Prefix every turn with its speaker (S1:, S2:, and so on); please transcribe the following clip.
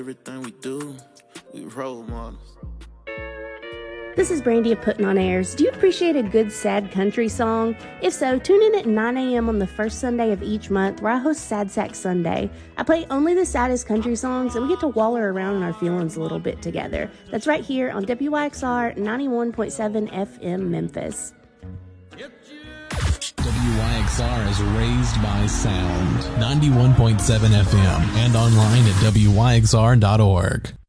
S1: everything we do, we role models.
S2: This is Brandy of Putting on Airs. Do you appreciate a good sad country song? If so, tune in at 9 a.m. on the first Sunday of each month where I host Sad Sack Sunday. I play only the saddest country songs and we get to waller around in our feelings a little bit together. That's right here on WYXR 91.7 FM Memphis.
S3: WYXR is raised by sound. 91.7 FM and online at WYXR.org.